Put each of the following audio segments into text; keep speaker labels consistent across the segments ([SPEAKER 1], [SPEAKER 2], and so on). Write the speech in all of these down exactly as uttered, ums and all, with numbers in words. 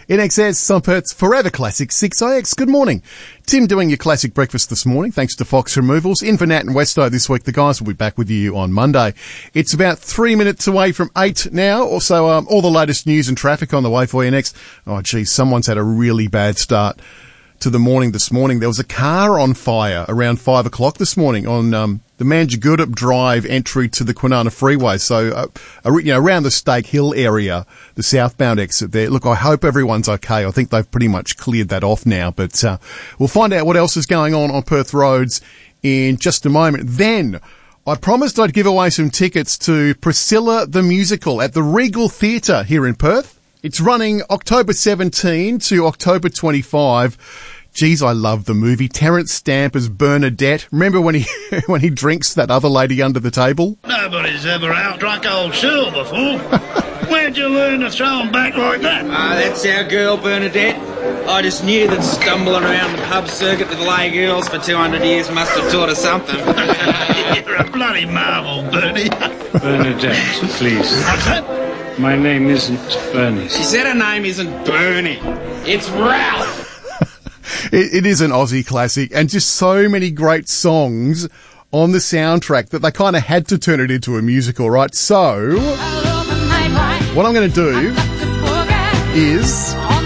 [SPEAKER 1] N X S, some Perth's Forever Classic six A X. Good morning. Tim doing your classic breakfast this morning, thanks to Fox Removals. In for Nat and Westo this week. The guys will be back with you on Monday. It's about three minutes away from eight now. Also, um, all the latest news and traffic on the way for you next. Oh, geez, someone's had a really bad start to the morning this morning. There was a car on fire around five o'clock this morning on um, the Manjagutup Drive entry to the Kwinana Freeway. So, uh, you know, around the Stake Hill area, the southbound exit there. Look, I hope everyone's okay. I think they've pretty much cleared that off now. But uh, we'll find out what else is going on on Perth roads in just a moment. Then, I promised I'd give away some tickets to Priscilla the Musical at the Regal Theatre here in Perth. It's running October seventeenth to October twenty-fifth. Geez, I love the movie. Terence Stamp as Bernadette. Remember when he when he drinks that other lady under the table?
[SPEAKER 2] Nobody's ever out-drunk old Shirl before. Where'd you learn to throw 'em back like that?
[SPEAKER 3] Ah, uh, that's our girl, Bernadette. I just knew that stumbling around the pub circuit with lay girls for two hundred years must have taught her something.
[SPEAKER 2] You're a bloody marvel, Bernie.
[SPEAKER 4] Bernadette, please.
[SPEAKER 2] What's that?
[SPEAKER 4] My name isn't Bernie.
[SPEAKER 3] She said her name isn't Bernie. It's Ralph.
[SPEAKER 1] It, it is an Aussie classic, and just so many great songs on the soundtrack that they kind of had to turn it into a musical, right? So, what I'm going to do is,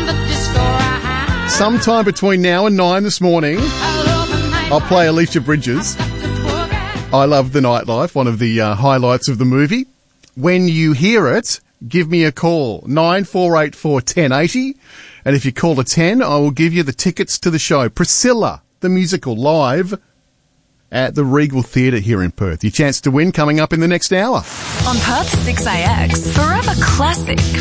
[SPEAKER 1] sometime between now and nine this morning, I'll play Alicia Bridges. I Love the Nightlife, one of the uh, highlights of the movie. When you hear it, give me a call, nine four eight four, one oh eight oh. And if you call a ten, I will give you the tickets to the show. Priscilla, the Musical, live at the Regal Theatre here in Perth. Your chance to win coming up in the next hour.
[SPEAKER 5] On Perth six A X, Forever Classic.